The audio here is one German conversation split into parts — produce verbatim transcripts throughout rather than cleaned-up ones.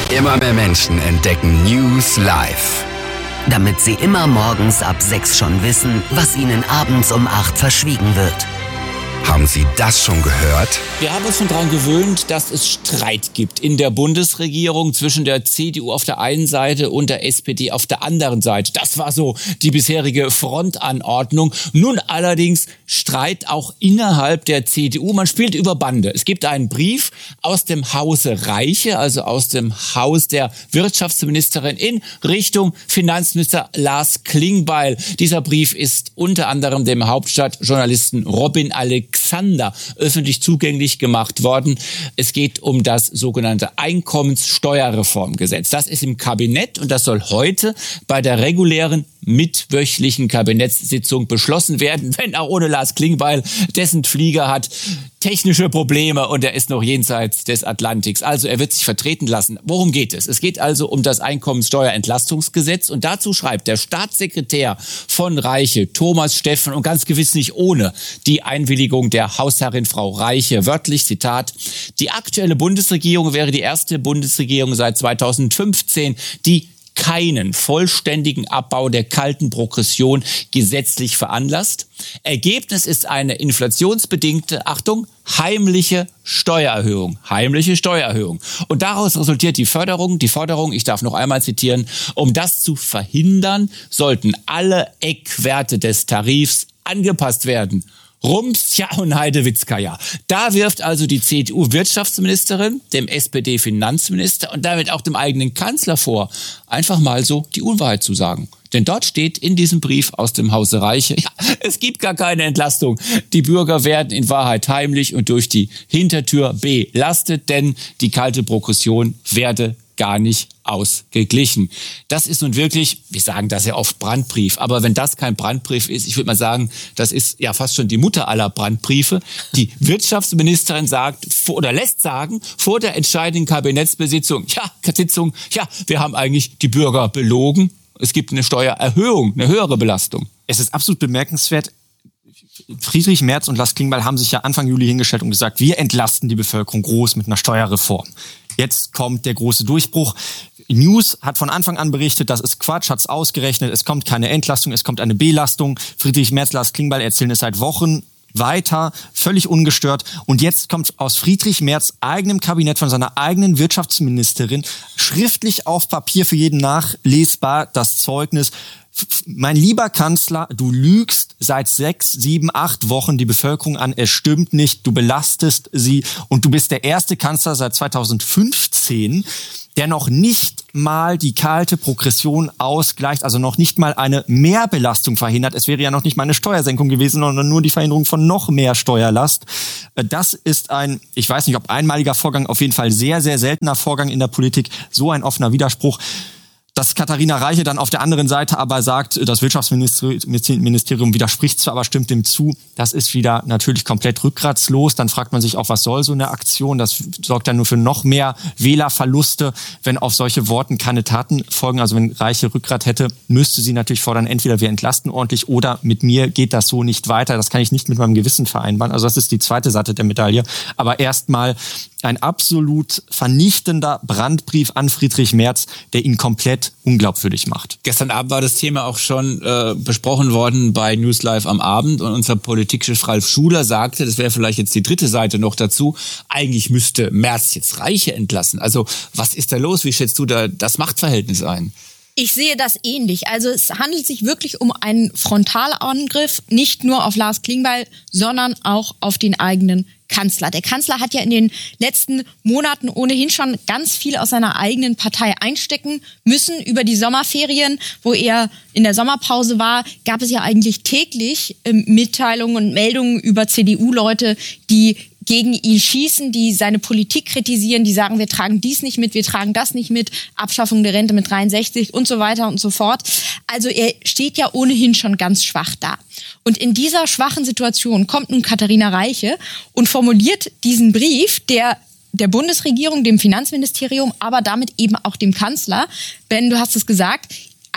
Immer mehr Menschen entdecken News Live. Damit sie immer morgens ab sechs schon wissen, was ihnen abends um acht verschwiegen wird. Haben Sie das schon gehört? Wir haben uns schon daran gewöhnt, dass es Streit gibt in der Bundesregierung zwischen der C D U auf der einen Seite und der S P D auf der anderen Seite. Das war so die bisherige Frontanordnung. Nun allerdings Streit auch innerhalb der C D U. Man spielt über Bande. Es gibt einen Brief aus dem Hause Reiche, also aus dem Haus der Wirtschaftsministerin in Richtung Finanzminister Lars Klingbeil. Dieser Brief ist unter anderem dem Hauptstadtjournalisten Robin Alexander öffentlich zugänglich gemacht worden. Es geht um das sogenannte Einkommenssteuerreformgesetz. Das ist im Kabinett und das soll heute bei der regulären mitwöchlichen Kabinettssitzung beschlossen werden, wenn auch ohne Lars Klingbeil. Dessen Flieger hat technische Probleme und er ist noch jenseits des Atlantiks. Also er wird sich vertreten lassen. Worum geht es? Es geht also um das Einkommenssteuerentlastungsgesetz und dazu schreibt der Staatssekretär von Reiche, Thomas Steffen, und ganz gewiss nicht ohne die Einwilligung der Hausherrin Frau Reiche, wörtlich Zitat: Die aktuelle Bundesregierung wäre die erste Bundesregierung seit zweitausendfünfzehn, die keinen vollständigen Abbau der kalten Progression gesetzlich veranlasst. Ergebnis ist eine inflationsbedingte, Achtung, heimliche Steuererhöhung. Heimliche Steuererhöhung. Und daraus resultiert die Förderung, die Forderung, ich darf noch einmal zitieren: Um das zu verhindern, sollten alle Eckwerte des Tarifs angepasst werden. Rums, tja und Heidewitzka. Da wirft also die C D U-Wirtschaftsministerin dem S P D-Finanzminister und damit auch dem eigenen Kanzler vor, einfach mal so die Unwahrheit zu sagen. Denn dort steht in diesem Brief aus dem Hause Reiche, ja, es gibt gar keine Entlastung. Die Bürger werden in Wahrheit heimlich und durch die Hintertür belastet, denn die kalte Progression werde gar nicht ausgeglichen. Das ist nun wirklich, wir sagen das ja oft, Brandbrief. Aber wenn das kein Brandbrief ist, ich würde mal sagen, das ist ja fast schon die Mutter aller Brandbriefe. Die Wirtschaftsministerin sagt oder lässt sagen vor der entscheidenden Kabinettsbesitzung, ja, Sitzung, ja, wir haben eigentlich die Bürger belogen. Es gibt eine Steuererhöhung, eine höhere Belastung. Es ist absolut bemerkenswert. Friedrich Merz und Lars Klingbeil haben sich ja Anfang Juli hingestellt und gesagt, wir entlasten die Bevölkerung groß mit einer Steuerreform. Jetzt kommt der große Durchbruch. News hat von Anfang an berichtet, das ist Quatsch, hat es ausgerechnet, es kommt keine Entlastung, es kommt eine Belastung. Friedrich Merz, Lars Klingbeil erzählen es seit Wochen weiter, völlig ungestört. Und jetzt kommt aus Friedrich Merz eigenem Kabinett von seiner eigenen Wirtschaftsministerin schriftlich auf Papier für jeden nachlesbar das Zeugnis: Mein lieber Kanzler, du lügst seit sechs, sieben, acht Wochen die Bevölkerung an. Es stimmt nicht, du belastest sie und du bist der erste Kanzler seit zweitausendfünfzehn, der noch nicht mal die kalte Progression ausgleicht, also noch nicht mal eine Mehrbelastung verhindert. Es wäre ja noch nicht mal eine Steuersenkung gewesen, sondern nur die Verhinderung von noch mehr Steuerlast. Das ist ein, ich weiß nicht, ob einmaliger Vorgang, auf jeden Fall sehr, sehr seltener Vorgang in der Politik. So ein offener Widerspruch. Dass Katharina Reiche dann auf der anderen Seite aber sagt, das Wirtschaftsministerium widerspricht zwar, aber stimmt dem zu, das ist wieder natürlich komplett rückgratslos. Dann fragt man sich auch, was soll so eine Aktion? Das sorgt dann nur für noch mehr Wählerverluste, wenn auf solche Worten keine Taten folgen. Also wenn Reiche Rückgrat hätte, müsste sie natürlich fordern, entweder wir entlasten ordentlich oder mit mir geht das so nicht weiter. Das kann ich nicht mit meinem Gewissen vereinbaren. Also das ist die zweite Seite der Medaille. Aber erstmal ein absolut vernichtender Brandbrief an Friedrich Merz, der ihn komplett unglaubwürdig macht. Gestern Abend war das Thema auch schon äh, besprochen worden bei News Live am Abend und unser Politikchef Ralf Schuler sagte, das wäre vielleicht jetzt die dritte Seite noch dazu, eigentlich müsste Merz jetzt Reiche entlassen. Also was ist da los? Wie schätzt du da das Machtverhältnis ein? Ich sehe das ähnlich. Also es handelt sich wirklich um einen Frontalangriff, nicht nur auf Lars Klingbeil, sondern auch auf den eigenen Kanzler. Der Kanzler hat ja in den letzten Monaten ohnehin schon ganz viel aus seiner eigenen Partei einstecken müssen. Über die Sommerferien, wo er in der Sommerpause war, gab es ja eigentlich täglich äh, Mitteilungen und Meldungen über C D U-Leute, die gegen ihn schießen, die seine Politik kritisieren, die sagen, wir tragen dies nicht mit, wir tragen das nicht mit, Abschaffung der Rente mit dreiundsechzig und so weiter und so fort. Also er steht ja ohnehin schon ganz schwach da. Und in dieser schwachen Situation kommt nun Katharina Reiche und formuliert diesen Brief, der der Bundesregierung, dem Finanzministerium, aber damit eben auch dem Kanzler. Ben, du hast es gesagt,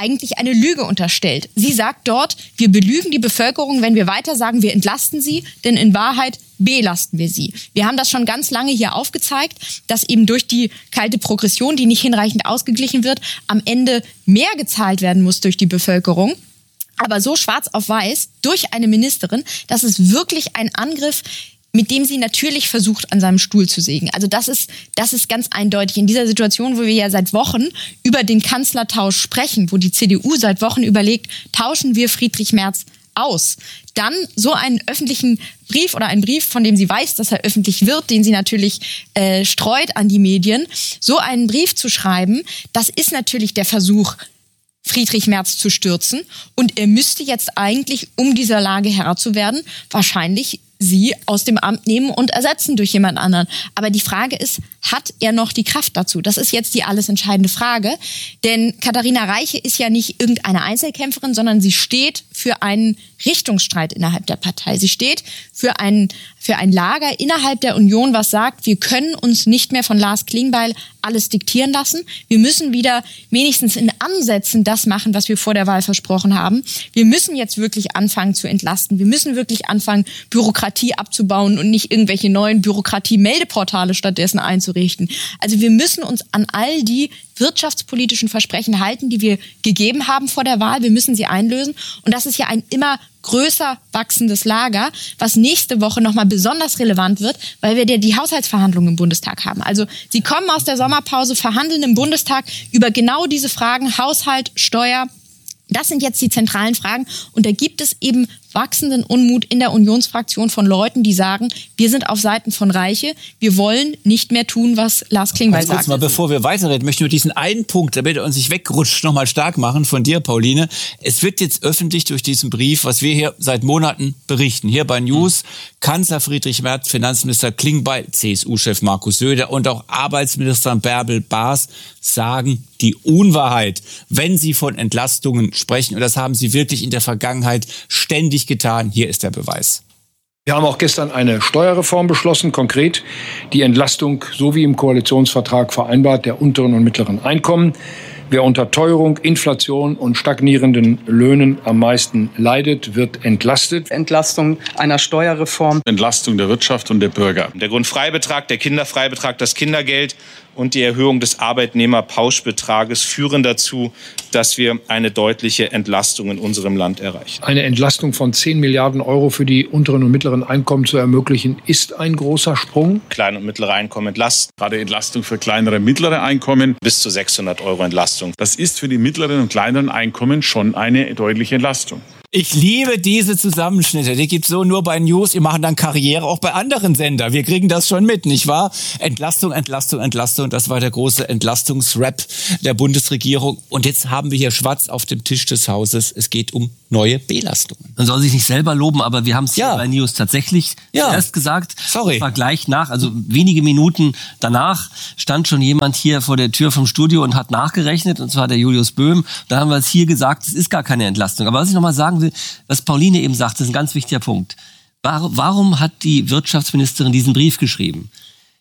eigentlich eine Lüge unterstellt. Sie sagt dort, wir belügen die Bevölkerung, wenn wir weiter sagen, wir entlasten sie, denn in Wahrheit belasten wir sie. Wir haben das schon ganz lange hier aufgezeigt, dass eben durch die kalte Progression, die nicht hinreichend ausgeglichen wird, am Ende mehr gezahlt werden muss durch die Bevölkerung. Aber so schwarz auf weiß durch eine Ministerin, das ist wirklich ein Angriff, mit dem sie natürlich versucht, an seinem Stuhl zu sägen. Also das ist, das ist ganz eindeutig. In dieser Situation, wo wir ja seit Wochen über den Kanzlertausch sprechen, wo die C D U seit Wochen überlegt, tauschen wir Friedrich Merz aus. Dann so einen öffentlichen Brief oder einen Brief, von dem sie weiß, dass er öffentlich wird, den sie natürlich äh, streut an die Medien, so einen Brief zu schreiben, das ist natürlich der Versuch, Friedrich Merz zu stürzen. Und er müsste jetzt eigentlich, um dieser Lage Herr zu werden, wahrscheinlich sie aus dem Amt nehmen und ersetzen durch jemand anderen. Aber die Frage ist, hat er noch die Kraft dazu? Das ist jetzt die alles entscheidende Frage. Denn Katharina Reiche ist ja nicht irgendeine Einzelkämpferin, sondern sie steht für einen Richtungsstreit innerhalb der Partei. Sie steht für ein, für ein Lager innerhalb der Union, was sagt, wir können uns nicht mehr von Lars Klingbeil alles diktieren lassen. Wir müssen wieder wenigstens in Ansätzen das machen, was wir vor der Wahl versprochen haben. Wir müssen jetzt wirklich anfangen zu entlasten. Wir müssen wirklich anfangen, Bürokratie abzubauen und nicht irgendwelche neuen Bürokratie-Meldeportale stattdessen einzurichten. Also wir müssen uns an all die wirtschaftspolitischen Versprechen halten, die wir gegeben haben vor der Wahl. Wir müssen sie einlösen. Und das ist ja ein immer größer wachsendes Lager, was nächste Woche nochmal besonders relevant wird, weil wir ja die Haushaltsverhandlungen im Bundestag haben. Also sie kommen aus der Sommerpause, verhandeln im Bundestag über genau diese Fragen, Haushalt, Steuer. Das sind jetzt die zentralen Fragen. Und da gibt es eben wachsenden Unmut in der Unionsfraktion von Leuten, die sagen, wir sind auf Seiten von Reiche, wir wollen nicht mehr tun, was Lars Klingbeil sagt. Mal, bevor wir weiterreden, möchte ich nur diesen einen Punkt, damit er uns nicht wegrutscht, nochmal stark machen von dir, Pauline. Es wird jetzt öffentlich durch diesen Brief, was wir hier seit Monaten berichten, hier bei News, Kanzler Friedrich Merz, Finanzminister Klingbeil, C S U-Chef Markus Söder und auch Arbeitsministerin Bärbel Baas sagen die Unwahrheit, wenn sie von Entlastungen sprechen. Und das haben sie wirklich in der Vergangenheit ständig getan. Hier ist der Beweis. Wir haben auch gestern eine Steuerreform beschlossen, konkret die Entlastung, so wie im Koalitionsvertrag vereinbart, der unteren und mittleren Einkommen. Wer unter Teuerung, Inflation und stagnierenden Löhnen am meisten leidet, wird entlastet. Entlastung einer Steuerreform. Entlastung der Wirtschaft und der Bürger. Der Grundfreibetrag, der Kinderfreibetrag, das Kindergeld und die Erhöhung des Arbeitnehmerpauschbetrages führen dazu, dass wir eine deutliche Entlastung in unserem Land erreichen. Eine Entlastung von zehn Milliarden Euro für die unteren und mittleren Einkommen zu ermöglichen, ist ein großer Sprung. Kleine und mittlere Einkommen entlasten. Gerade Entlastung für kleinere und mittlere Einkommen. Bis zu sechshundert Euro Entlastung. Das ist für die mittleren und kleineren Einkommen schon eine deutliche Entlastung. Ich liebe diese Zusammenschnitte. Die gibt's so nur bei News. Wir machen dann Karriere auch bei anderen Sendern. Wir kriegen das schon mit, nicht wahr? Entlastung, Entlastung, Entlastung. Das war der große Entlastungsrap der Bundesregierung. Und jetzt haben wir hier schwarz auf dem Tisch des Hauses. Es geht um neue Belastungen. Man soll sich nicht selber loben, aber wir haben es ja bei News tatsächlich ja. zuerst gesagt. Sorry. Das war gleich nach, also wenige Minuten danach stand schon jemand hier vor der Tür vom Studio und hat nachgerechnet, und zwar der Julius Böhm. Da haben wir es hier gesagt, es ist gar keine Entlastung. Aber was ich nochmal sagen will, was Pauline eben sagt, das ist ein ganz wichtiger Punkt. Warum hat die Wirtschaftsministerin diesen Brief geschrieben?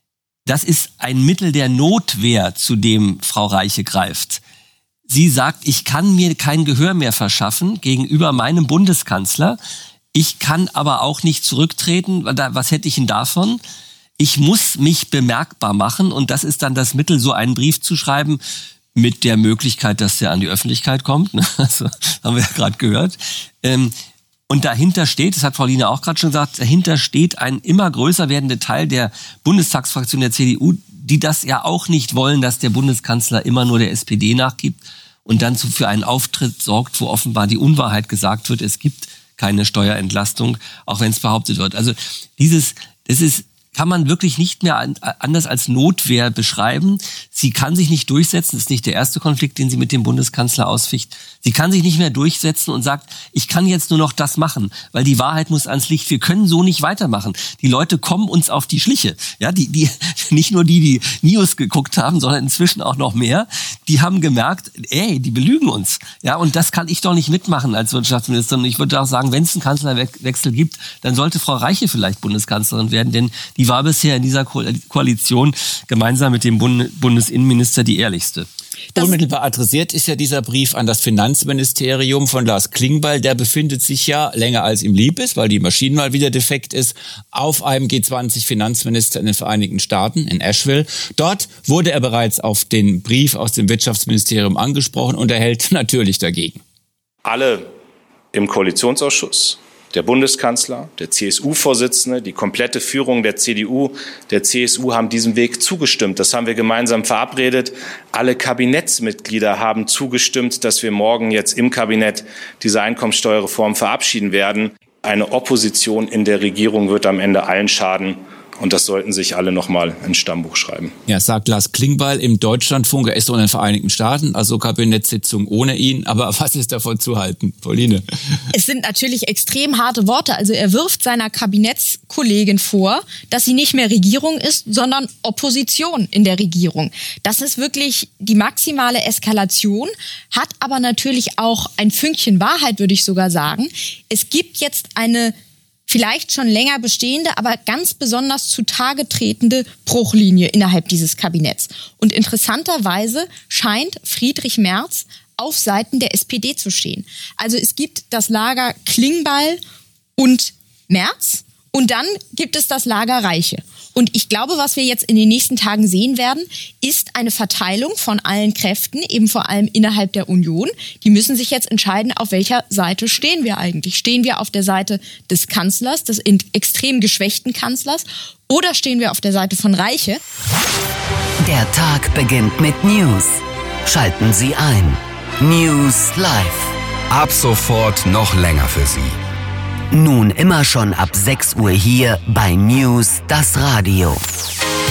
Das ist ein Mittel der Notwehr, zu dem Frau Reiche greift. Sie sagt, ich kann mir kein Gehör mehr verschaffen gegenüber meinem Bundeskanzler. Ich kann aber auch nicht zurücktreten. Was hätte ich denn davon? Ich muss mich bemerkbar machen, und das ist dann das Mittel, so einen Brief zu schreiben, mit der Möglichkeit, dass der an die Öffentlichkeit kommt. Also, haben wir ja gerade gehört. Und dahinter steht, das hat Pauline auch gerade schon gesagt, dahinter steht ein immer größer werdender Teil der Bundestagsfraktion der C D U, die das ja auch nicht wollen, dass der Bundeskanzler immer nur der S P D nachgibt und dann für einen Auftritt sorgt, wo offenbar die Unwahrheit gesagt wird, es gibt keine Steuerentlastung, auch wenn es behauptet wird. Also dieses, das ist, kann man wirklich nicht mehr anders als Notwehr beschreiben. Sie kann sich nicht durchsetzen, das ist nicht der erste Konflikt, den sie mit dem Bundeskanzler ausficht. Sie kann sich nicht mehr durchsetzen und sagt, ich kann jetzt nur noch das machen, weil die Wahrheit muss ans Licht. Wir können so nicht weitermachen. Die Leute kommen uns auf die Schliche. Ja, die, die, nicht nur die, die News geguckt haben, sondern inzwischen auch noch mehr. Die haben gemerkt, ey, die belügen uns. Ja, und das kann ich doch nicht mitmachen als Wirtschaftsministerin. Ich würde auch sagen, wenn es einen Kanzlerwechsel gibt, dann sollte Frau Reiche vielleicht Bundeskanzlerin werden, denn die die war bisher in dieser Ko- Koalition gemeinsam mit dem Bund- Bundesinnenminister die ehrlichste. Unmittelbar adressiert ist ja dieser Brief an das Finanzministerium von Lars Klingbeil. Der befindet sich ja länger als ihm lieb ist, weil die Maschine mal wieder defekt ist, auf einem G zwanzig Finanzminister in den Vereinigten Staaten, in Asheville. Dort wurde er bereits auf den Brief aus dem Wirtschaftsministerium angesprochen und er hält natürlich dagegen. Alle im Koalitionsausschuss, der Bundeskanzler, der C S U-Vorsitzende, die komplette Führung der C D U, der C S U haben diesem Weg zugestimmt. Das haben wir gemeinsam verabredet. Alle Kabinettsmitglieder haben zugestimmt, dass wir morgen jetzt im Kabinett diese Einkommensteuerreform verabschieden werden. Eine Opposition in der Regierung wird am Ende allen schaden. Und das sollten sich alle nochmal ins Stammbuch schreiben. Ja, sagt Lars Klingbeil im Deutschlandfunk. Er ist doch in den Vereinigten Staaten, also Kabinettssitzung ohne ihn. Aber was ist davon zu halten, Pauline? Es sind natürlich extrem harte Worte. Also er wirft seiner Kabinettskollegin vor, dass sie nicht mehr Regierung ist, sondern Opposition in der Regierung. Das ist wirklich die maximale Eskalation, hat aber natürlich auch ein Fünkchen Wahrheit, würde ich sogar sagen. Es gibt jetzt eine vielleicht schon länger bestehende, aber ganz besonders zutage tretende Bruchlinie innerhalb dieses Kabinetts. Und interessanterweise scheint Friedrich Merz auf Seiten der S P D zu stehen. Also es gibt das Lager Klingbeil und Merz und dann gibt es das Lager Reiche. Und ich glaube, was wir jetzt in den nächsten Tagen sehen werden, ist eine Verteilung von allen Kräften, eben vor allem innerhalb der Union. Die müssen sich jetzt entscheiden, auf welcher Seite stehen wir eigentlich. Stehen wir auf der Seite des Kanzlers, des extrem geschwächten Kanzlers, oder stehen wir auf der Seite von Reiche? Der Tag beginnt mit News. Schalten Sie ein. News Live. Ab sofort noch länger für Sie. Nun immer schon ab sechs Uhr hier bei News, das Radio.